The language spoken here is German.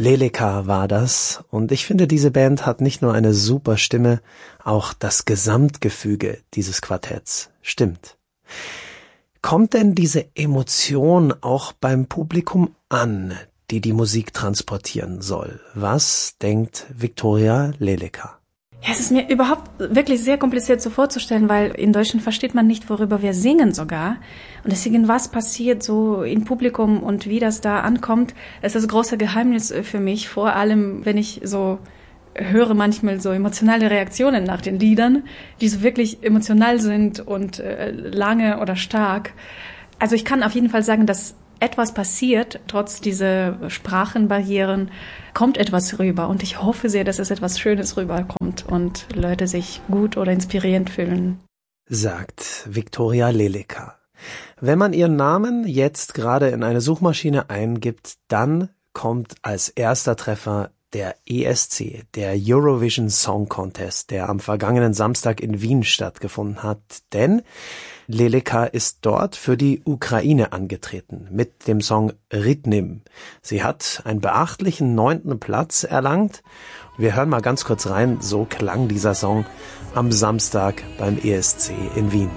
Leleka war das, und ich finde, diese Band hat nicht nur eine super Stimme, auch das Gesamtgefüge dieses Quartetts stimmt. Kommt denn diese Emotion auch beim Publikum an, die die Musik transportieren soll? Was denkt Viktoria Leleka? Ja, es ist mir überhaupt wirklich sehr kompliziert so vorzustellen, weil in Deutschland versteht man nicht, worüber wir singen sogar. Und deswegen, was passiert so im Publikum und wie das da ankommt, das ist das große Geheimnis für mich. Vor allem, wenn ich so höre manchmal so emotionale Reaktionen nach den Liedern, die so wirklich emotional sind und lange oder stark. Also ich kann auf jeden Fall sagen, dass etwas passiert, trotz dieser Sprachenbarrieren, kommt etwas rüber. Und ich hoffe sehr, dass es etwas Schönes rüberkommt und Leute sich gut oder inspirierend fühlen. Sagt Viktoria Leleka. Wenn man ihren Namen jetzt gerade in eine Suchmaschine eingibt, dann kommt als erster Treffer der ESC, der Eurovision Song Contest, der am vergangenen Samstag in Wien stattgefunden hat. Denn Leleka ist dort für die Ukraine angetreten mit dem Song Rytnim. Sie hat einen beachtlichen 9. Platz erlangt. Wir hören mal ganz kurz rein, so klang dieser Song am Samstag beim ESC in Wien.